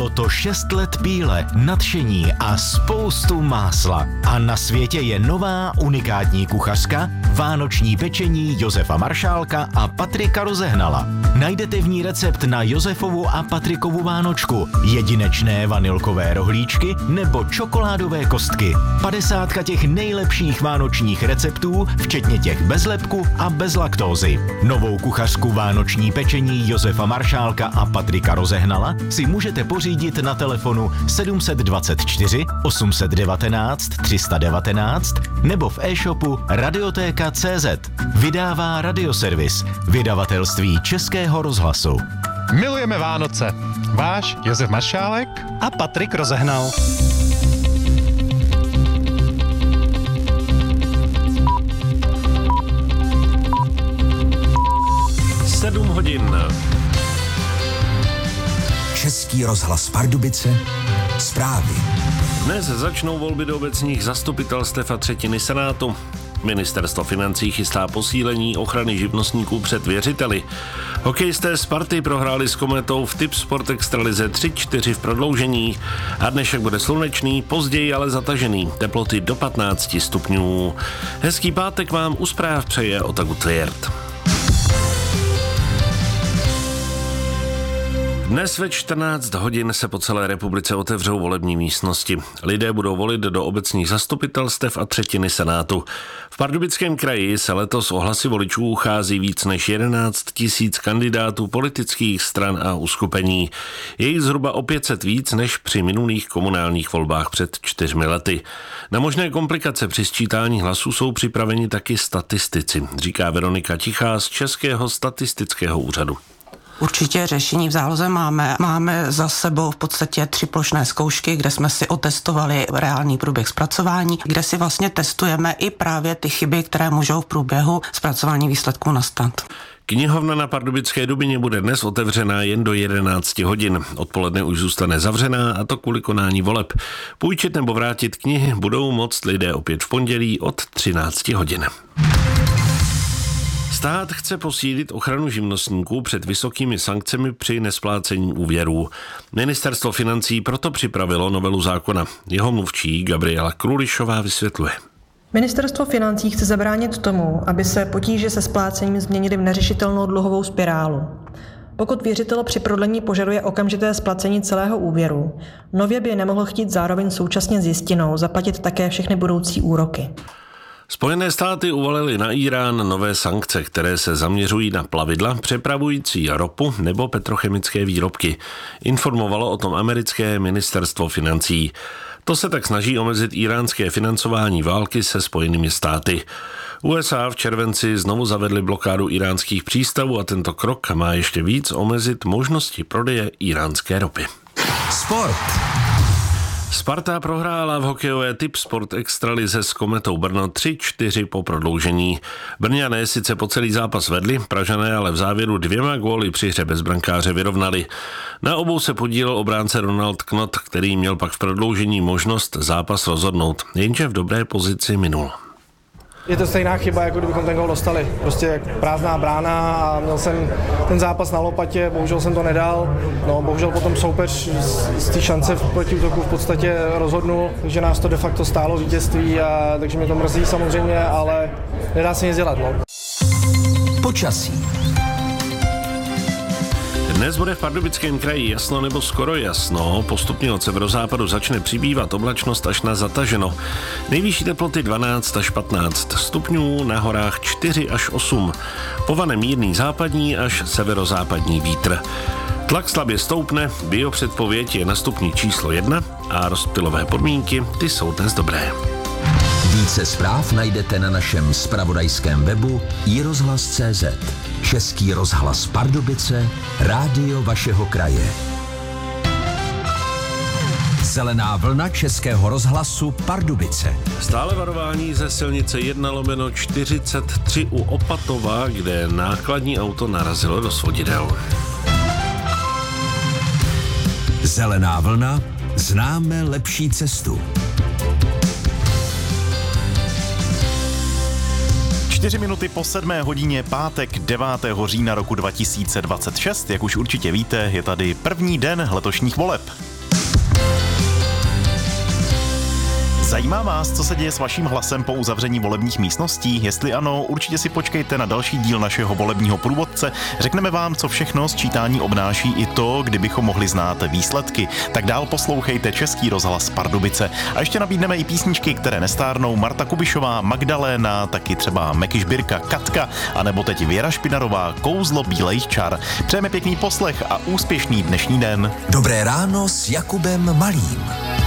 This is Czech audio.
Bylo to 6 let píle, nadšení a spoustu másla. A na světě je nová unikátní kuchařka, vánoční pečení Josefa Maršálka a Patrika Rozehnala. Najdete v ní recept na Josefovu a Patrikovu vánočku, jedinečné vanilkové rohlíčky nebo čokoládové kostky. 50 těch nejlepších vánočních receptů, včetně těch bez lepku a bez laktózy. Novou kuchařku vánoční pečení Josefa Maršálka a Patrika Rozehnala si můžete pořídit na telefonu 724 819 319 nebo v e-shopu Radiotéka.cz. Vydává Radioservis, vydavatelství Českého rozhlasu. Milujeme Vánoce. Váš Josef Maršálek a Patrik Rozehnal. Hodin. Český rozhlas Pardubice, zprávy. Dnes začnou volby do obecních zastupitelstev a třetiny Senátu. Ministerstvo financí chystá posílení ochrany živnostníků před věřiteli. Hokejisté Sparty prohráli s Kometou v Tipsport extralize 3-4 v prodloužení. A dnešek bude slunečný, později ale zatažený. Teploty do 15 stupňů. Hezký pátek vám u zpráv přeje Otaku Tvěrt. Dnes ve 14 hodin se po celé republice otevřou volební místnosti. Lidé budou volit do obecních zastupitelstev a třetiny Senátu. V Pardubickém kraji se letos o hlasy voličů uchází víc než 11 000 kandidátů politických stran a uskupení. Je jich zhruba o 500 víc než při minulých komunálních volbách před 4 lety. Na možné komplikace při sčítání hlasů jsou připraveni taky statistici, říká Veronika Tichá z Českého statistického úřadu. Určitě řešení v záloze máme. Máme za sebou v podstatě 3 plošné zkoušky, kde jsme si otestovali reálný průběh zpracování, kde si vlastně testujeme i právě ty chyby, které můžou v průběhu zpracování výsledků nastat. Knihovna na Pardubické Dubině bude dnes otevřená jen do 11 hodin. Odpoledne už zůstane zavřená, a to kvůli konání voleb. Půjčit nebo vrátit knihy budou moct lidé opět v pondělí od 13 hodin. Stát chce posílit ochranu živnostníků před vysokými sankcemi při nesplácení úvěrů. Ministerstvo financí proto připravilo novelu zákona. Jeho mluvčí Gabriela Krulišová vysvětluje. Ministerstvo financí chce zabránit tomu, aby se potíže se splácením změnily v neřešitelnou dluhovou spirálu. Pokud věřitel při prodlení požaduje okamžité splacení celého úvěru, nově by nemohl chtít zároveň současně s jistinou zaplatit také všechny budoucí úroky. Spojené státy uvalily na Írán nové sankce, které se zaměřují na plavidla přepravující ropu nebo petrochemické výrobky. Informovalo o tom americké ministerstvo financí. To se tak snaží omezit íránské financování války se Spojenými státy. USA v červenci znovu zavedly blokádu íránských přístavů a tento krok má ještě víc omezit možnosti prodeje íránské ropy. Sport. Sparta prohrála v hokejové Tipsport extralize s Kometou Brno 3-4 po prodloužení. Brňané sice po celý zápas vedli, Pražané ale v závěru 2 góly při hře bez brankáře vyrovnali. Na obou se podílel obránce Ronald Knott, který měl pak v prodloužení možnost zápas rozhodnout, jenže v dobré pozici minul. Je to stejná chyba, jako kdybychom ten gól dostali. Prostě prázdná brána a měl jsem ten zápas na lopatě, bohužel jsem to nedal. No, bohužel potom soupeř z té šance v protiútoku v podstatě rozhodnul, že nás to de facto stálo vítězství, a takže mě to mrzí samozřejmě, ale nedá se nic dělat. No. Počasí. Dnes bude v Pardubickém kraji jasno nebo skoro jasno, postupně od severozápadu začne přibývat oblačnost až na zataženo. Nejvyšší teploty 12 až 15 stupňů, na horách 4 až 8. Povane mírný západní až severozápadní vítr. Tlak slabě stoupne, biopředpověď je na stupni číslo 1 a rozptylové podmínky, ty jsou dnes dobré. Více zpráv najdete na našem zpravodajském webu iRozhlas.cz. Český rozhlas Pardubice, rádio vašeho kraje. Zelená vlna Českého rozhlasu Pardubice. Stále varování ze silnice 1/43 u Opatova, kde nákladní auto narazilo do svodidel. Zelená vlna, známe lepší cestu. 4 minuty po 7. hodině, pátek 9. října roku 2026. Jak už určitě víte, je tady první den letošních voleb. Zajímá vás, co se děje s vaším hlasem po uzavření volebních místností? Jestli ano, určitě si počkejte na další díl našeho volebního průvodce. Řekneme vám, co všechno sčítání obnáší, i to, kdybychom mohli znát výsledky. Tak dál poslouchejte Český rozhlas Pardubice. A ještě nabídneme i písničky, které nestárnou. Marta Kubišová, Magdaléna, taky třeba Meky Žbírka, Katka, anebo teď Věra Špinarová, Kouzlo bílejch čar. Přejeme pěkný poslech a úspěšný dnešní den. Dobré ráno s Jakubem Malým.